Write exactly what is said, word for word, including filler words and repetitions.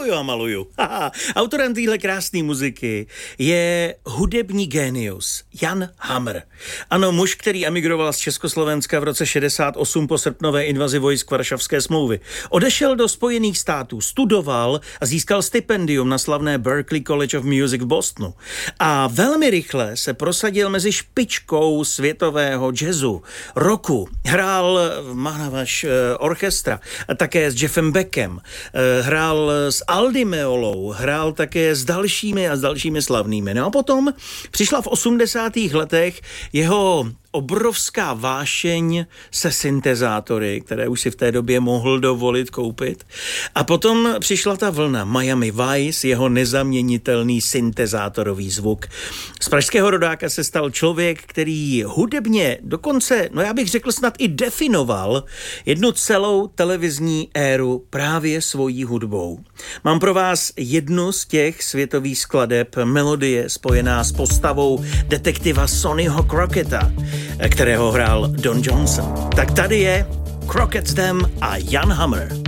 maluju a maluju. Autorem téhle krásné muziky je hudební génius Jan Hamr. Ano, muž, který emigroval z Československa v roce šedesát osm po srpnové invazi vojsk Varšavské smlouvy. Odešel do Spojených států, studoval a získal stipendium na slavné Berklee College of Music v Bostonu. A velmi rychle se prosadil mezi špičkou světového jazzu, rocku. Hrál v Manavaš orchestra, a také s Jeffem Beckem. Hrál s Aldi Meolou, hrál také s dalšími a s dalšími slavnými. No a potom přišla v osmdesátých letech jeho obrovská vášeň se syntezátory, které už si v té době mohl dovolit koupit. A potom přišla ta vlna Miami Vice, jeho nezaměnitelný syntezátorový zvuk. Z pražského rodáka se stal člověk, který hudebně dokonce, no já bych řekl snad i definoval jednu celou televizní éru právě svojí hudbou. Mám pro vás jednu z těch světových skladeb, melodie spojená s postavou detektiva Sonnyho Crocketta, kterého hrál Don Johnson. Tak tady je Crockett's Dem a Jan Hamr.